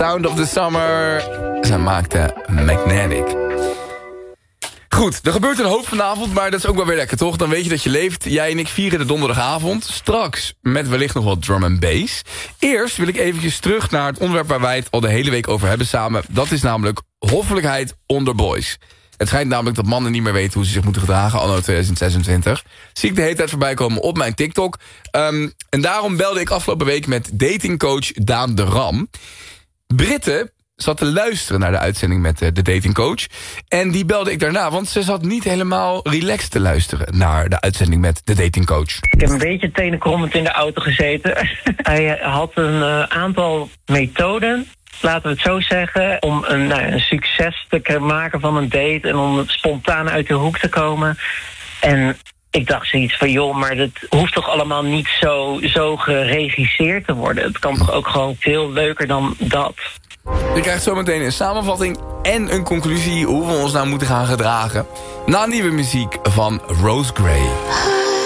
Sound of the Summer. Zij maakte Magnetic. Goed, er gebeurt een hoop vanavond, maar dat is ook wel weer lekker, toch? Dan weet je dat je leeft. Jij en ik vieren de donderdagavond. Straks met wellicht nog wat drum and bass. Eerst wil ik eventjes terug naar het onderwerp waar wij het al de hele week over hebben samen. Dat is namelijk hoffelijkheid onder boys. Het schijnt namelijk dat mannen niet meer weten hoe ze zich moeten gedragen anno 2026. Zie ik de hele tijd voorbij komen op mijn TikTok. En daarom belde ik afgelopen week met datingcoach Daan de Ram. Britte zat te luisteren naar de uitzending met de datingcoach. En die belde ik daarna, want ze zat niet helemaal relaxed te luisteren naar de uitzending met de datingcoach. Ik heb een beetje tenenkrommend in de auto gezeten. Hij had een aantal methoden, laten we het zo zeggen, om een succes te maken van een date en om spontaan uit de hoek te komen. En ik dacht zoiets van, joh, maar dat hoeft toch allemaal niet zo geregisseerd te worden. Het kan toch ook gewoon veel leuker dan dat. Je krijgt zometeen een samenvatting en een conclusie hoe we ons nou moeten gaan gedragen. Na nieuwe muziek van Rose Gray.